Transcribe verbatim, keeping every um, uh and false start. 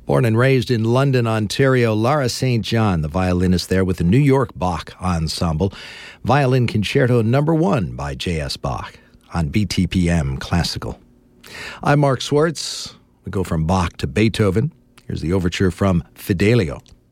Born and raised in London, Ontario, Lara Saint John, the violinist there with the New York Bach Ensemble. Violin Concerto Number One by J S. Bach on B T P M Classical. I'm Mark Swartz. We go from Bach to Beethoven. Here's the overture from Fidelio.